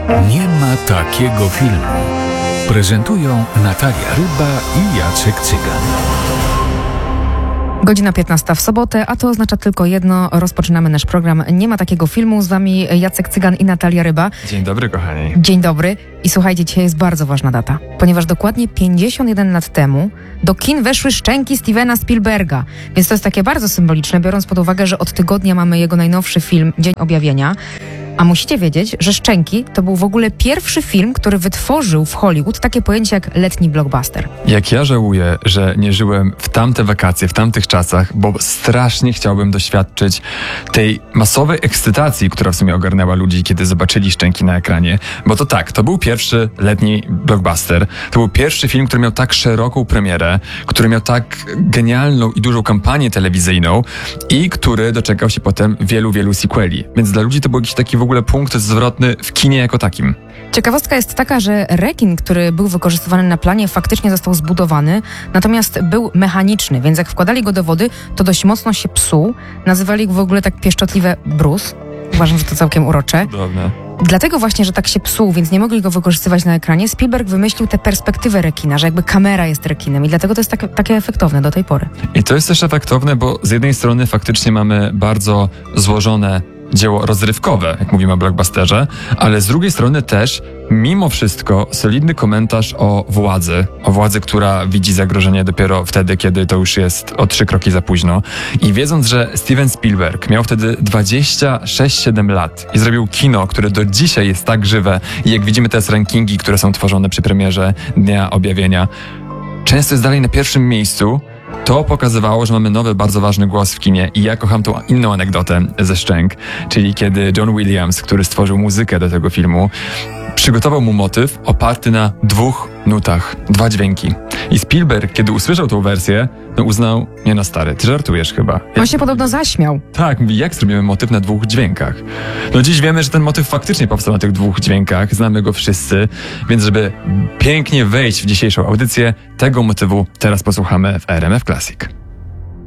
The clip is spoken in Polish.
Nie ma takiego filmu. Prezentują Natalia Ryba i Jacek Cygan. Godzina 15 w sobotę, a to oznacza tylko jedno. Rozpoczynamy nasz program Nie ma takiego filmu. Z wami Jacek Cygan i Natalia Ryba. Dzień dobry, kochani. Dzień dobry. I słuchajcie, dzisiaj jest bardzo ważna data, ponieważ dokładnie 51 lat temu do kin weszły Szczęki Stevena Spielberga. Więc to jest takie bardzo symboliczne, biorąc pod uwagę, że od tygodnia mamy jego najnowszy film Dzień Objawienia. A musicie wiedzieć, że Szczęki to był w ogóle pierwszy film, który wytworzył w Hollywood takie pojęcie jak letni blockbuster. Jak ja żałuję, że nie żyłem w tamte wakacje, w tamtych czasach, bo strasznie chciałbym doświadczyć tej masowej ekscytacji, która w sumie ogarnęła ludzi, kiedy zobaczyli Szczęki na ekranie. Bo to tak, to był pierwszy letni blockbuster. To był pierwszy film, który miał tak szeroką premierę, który miał tak genialną i dużą kampanię telewizyjną i który doczekał się potem wielu sequeli. Więc dla ludzi to był jakiś taki w ogóle punkt zwrotny w kinie jako takim. Ciekawostka jest taka, że rekin, który był wykorzystywany na planie, faktycznie został zbudowany, natomiast był mechaniczny, więc jak wkładali go do wody, to dość mocno się psuł. Nazywali go w ogóle tak pieszczotliwe Bruce. Uważam, że to całkiem urocze. Cudowne. Dlatego właśnie, że tak się psuł, więc nie mogli go wykorzystywać na ekranie, Spielberg wymyślił tę perspektywę rekina, że jakby kamera jest rekinem i dlatego to jest takie efektowne do tej pory. I to jest też efektowne, bo z jednej strony faktycznie mamy bardzo złożone dzieło rozrywkowe, jak mówimy o blockbusterze, ale z drugiej strony też, mimo wszystko, solidny komentarz o władzy, która widzi zagrożenie dopiero wtedy, kiedy to już jest o 3 kroki za późno. I wiedząc, że Steven Spielberg miał wtedy 26-7 lat i zrobił kino, które do dzisiaj jest tak żywe i jak widzimy teraz rankingi, które są tworzone przy premierze Dnia Objawienia, często jest dalej na pierwszym miejscu. To pokazywało, że mamy nowy, bardzo ważny głos w kinie i ja kocham tą inną anegdotę ze Szczęk, czyli kiedy John Williams, który stworzył muzykę do tego filmu, przygotował mu motyw oparty na 2 nutach, 2 dźwięki. I Spielberg, kiedy usłyszał tą wersję, to uznał, nie no stary, ty żartujesz chyba. On się podobno zaśmiał. Tak, mówi, jak zrobimy motyw na 2 dźwiękach? No dziś wiemy, że ten motyw faktycznie powstał na tych 2 dźwiękach, znamy go wszyscy, więc żeby pięknie wejść w dzisiejszą audycję, tego motywu teraz posłuchamy w RMF Classic.